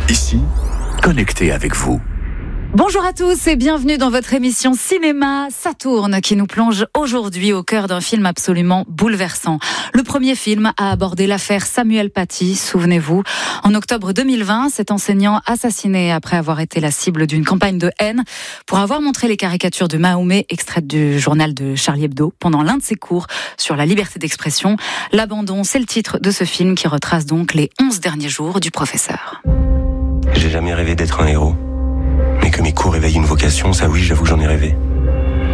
Ici, connecté avec vous. Bonjour à tous et bienvenue dans votre émission Cinéma Saturne qui nous plonge aujourd'hui au cœur d'un film absolument bouleversant. Le premier film a abordé l'affaire Samuel Paty, souvenez-vous. En octobre 2020, cet enseignant assassiné après avoir été la cible d'une campagne de haine pour avoir montré les caricatures de Mahomet extraites du journal de Charlie Hebdo pendant l'un de ses cours sur la liberté d'expression. L'abandon, c'est le titre de ce film qui retrace donc les 11 derniers jours du professeur. J'ai jamais rêvé d'être un héros. Mais que mes cours éveillent une vocation, ça oui, j'avoue que j'en ai rêvé.